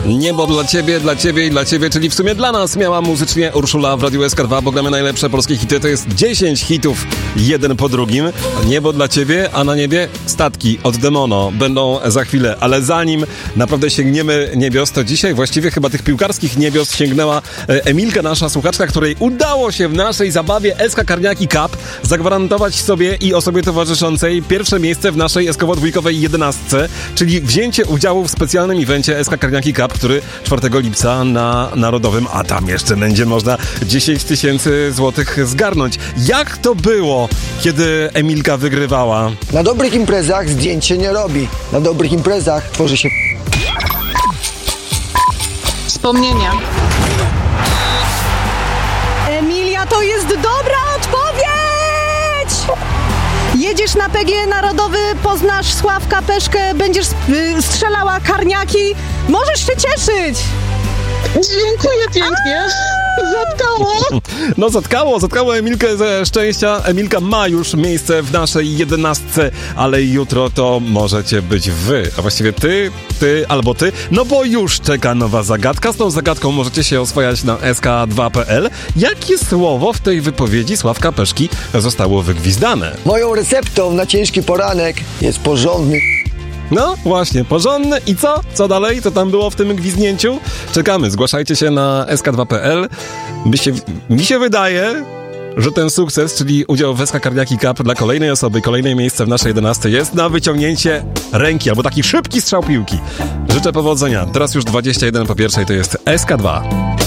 Niebo dla ciebie i dla ciebie, czyli w sumie dla nas miała muzycznie Urszula w Radiu SK2, bo gramy najlepsze polskie hity. To jest 10 hitów, jeden po drugim. Niebo dla ciebie, a na niebie statki od Demono będą za chwilę. Ale zanim naprawdę sięgniemy niebios, to dzisiaj właściwie chyba tych piłkarskich niebios sięgnęła Emilka, nasza słuchaczka, której udało się w naszej zabawie SK Karniaki Cup zagwarantować sobie i osobie towarzyszącej pierwsze miejsce w naszej SK-dwójkowej 11, czyli wzięcie udziału w specjalnym evencie SK Karniaki Cup, który 4 lipca na Narodowym, a tam jeszcze będzie można 10 000 złotych zgarnąć. Jak to było, kiedy Emilka wygrywała? Na dobrych imprezach zdjęć się nie robi. Na dobrych imprezach tworzy się wspomnienia. Emilia, to jest dobra odpowiedź! Jedziesz na PG Narodowy, poznasz Sławka Peszkę, będziesz strzelała karniaki. Możesz się cieszyć! Dziękuję pięknie. Zatkało. No zatkało Emilkę ze szczęścia. Emilka ma już miejsce w naszej 11, ale jutro to możecie być wy, a właściwie ty albo ty, no bo już czeka nowa zagadka. Z tą zagadką możecie się oswajać na sk2.pl. Jakie słowo w tej wypowiedzi Sławka Peszki zostało wygwizdane? Moją receptą na ciężki poranek jest porządny. No właśnie, porządne. I co? Co dalej? Co tam było w tym gwizdnięciu? Czekamy, zgłaszajcie się na sk2.pl. Mi się wydaje, że ten sukces, czyli udział w SK Karniaki Cup dla kolejnej osoby, kolejne miejsce w naszej 11 jest na wyciągnięcie ręki, albo taki szybki strzał piłki. Życzę powodzenia. Teraz już 21 po pierwszej, to jest SK2.